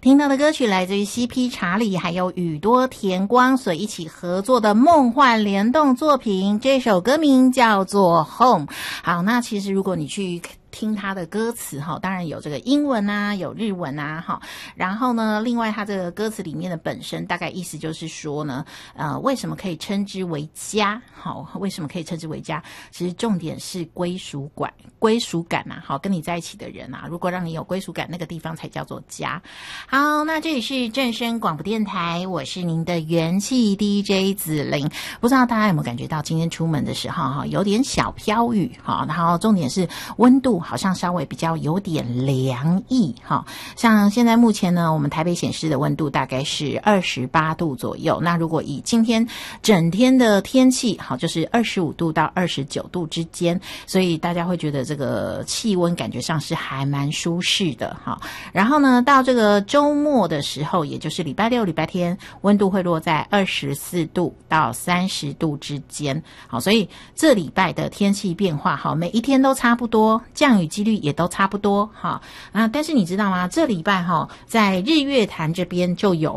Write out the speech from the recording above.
听到的歌曲来自于 CP 查理还有宇多田光所一起合作的梦幻联动作品，这首歌名叫做 Home。 好，那其实如果你去听他的歌词哈，当然有这个英文啊，有日文啊哈。然后呢，另外他这个歌词里面的本身大概意思就是说呢，为什么可以称之为家？好，为什么可以称之为家？其实重点是归属感啊。好，跟你在一起的人啊，如果让你有归属感，那个地方才叫做家。好，那这里是正声广播电台，我是您的元气 DJ 子玲。不知道大家有没有感觉到今天出门的时候哈，有点小飘雨哈，然后重点是温度好像稍微比较有点凉意哈。像现在目前呢，我们台北显示的温度大概是28度左右。那如果以今天整天的天气好，就是25度到29度之间，所以大家会觉得这个气温感觉上是还蛮舒适的哈。然后呢，到这个周末的时候，也就是礼拜六、礼拜天，温度会落在24度到30度之间。好，所以这礼拜的天气变化好，每一天都差不多，降雨几率也都差不多哈。但是你知道吗？这礼拜哈，在日月潭这边就有